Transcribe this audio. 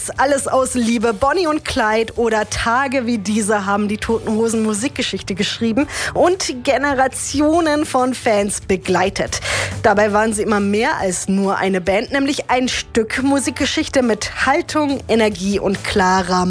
Alles aus Liebe, Bonnie und Clyde oder Tage wie diese haben die Toten Hosen Musikgeschichte geschrieben und Generationen von Fans begleitet. Dabei waren sie immer mehr als nur eine Band, nämlich ein Stück Musikgeschichte mit Haltung, Energie und klarer